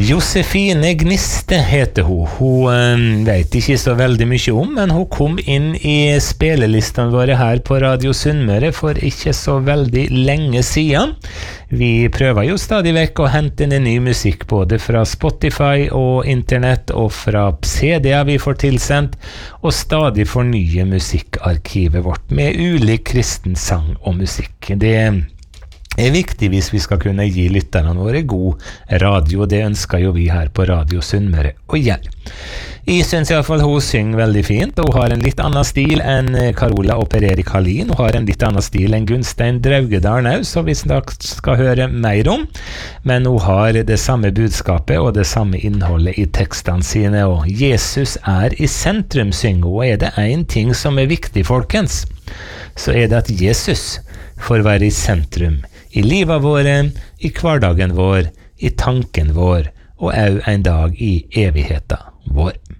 Josefine Gniste heter hun. Hun vet ikke så veldig mye om, men hun kom inn i spelelistene våre her på Radio Sunnmøre for ikke så veldig lenge siden. Vi prøver jo stadig vekk å hente inn ny musikk både fra Spotify og internett og fra CD-er vi får tilsendt, og stadig fornye musikkarkivet vårt med ulik kristen sang og musikk. Det er viktig hvis vi skal kunne gi lytterne våre god radio, det ønsker jo vi her på Radio Sunnmøre å gjøre. Jeg synes i hvert fall hun synger veldig fint, og hun har en litt annen stil enn Carola og Per Erik Hallin, hun har en litt annen stil enn Gunstein Draugedal nå, så vi skal høre mer om, men hun har det samme budskapet og det samme innholdet i tekstene sine, og Jesus er i sentrum, synger hun, og er det en ting som er viktig, folkens, så er det at Jesus får være i sentrum, i livet våre, i hverdagen vår, i tanken vår, og også en dag i evigheten vår.